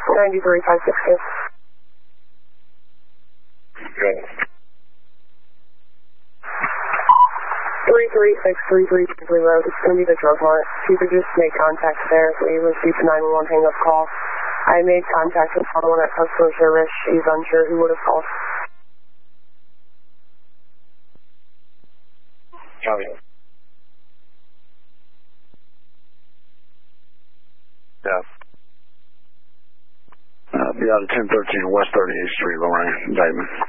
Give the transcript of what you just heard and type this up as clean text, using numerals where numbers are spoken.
93560. Good. 33633 Road. It's going to be the drug mart. If you could just make contact there, we received a 911 hang-up call. I made contact with someone at customer service. She's unsure who would have called. Copy. Yeah. Be out of 1013 West 38th Street, Lorraine, Dykeman.